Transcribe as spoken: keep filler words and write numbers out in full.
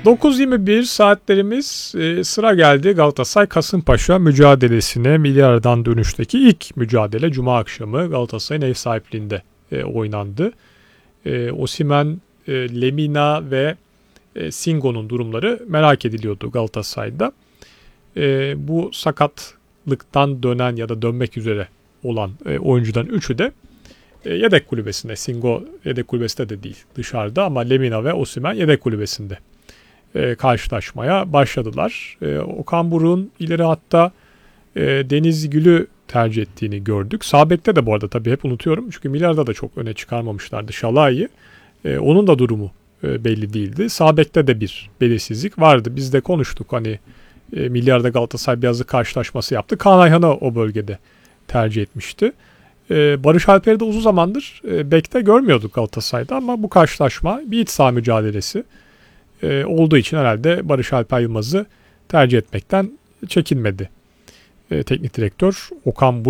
dokuz yirmi bir saatlerimiz e, sıra geldi Galatasaray Kasımpaşa mücadelesine. Milyardan dönüşteki ilk mücadele Cuma akşamı Galatasaray'ın ev sahipliğinde e, oynandı. E, Osimhen, e, Lemina ve e, Singo'nun durumları merak ediliyordu Galatasaray'da. E, bu sakatlıktan dönen ya da dönmek üzere olan e, oyuncudan üçü de e, yedek kulübesinde. Singo yedek kulübesinde de değil, dışarıda, ama Lemina ve Osimhen yedek kulübesinde e, karşılaşmaya başladılar. E, Okan Buruk'un ileri hatta e, Deniz Gül'ü tercih ettiğini gördük. Sağ bekte de bu arada tabii hep unutuyorum. Çünkü Milyar'da da çok öne çıkarmamışlardı Şalai'yi. E, onun da durumu e, belli değildi. Sağ bekte de bir belirsizlik vardı. Biz de konuştuk, hani e, Milyar'da Galatasaray Beyazlı karşılaşması yaptı. Kaan Ayhan'ı o bölgede tercih etmişti. E, Barış Alper'i de uzun zamandır e, bekte görmüyorduk Galatasaray'da, ama bu karşılaşma bir iç saha mücadelesi e, olduğu için herhalde Barış Alper Yılmaz'ı tercih etmekten çekinmedi e, teknik direktör Okan Buruk.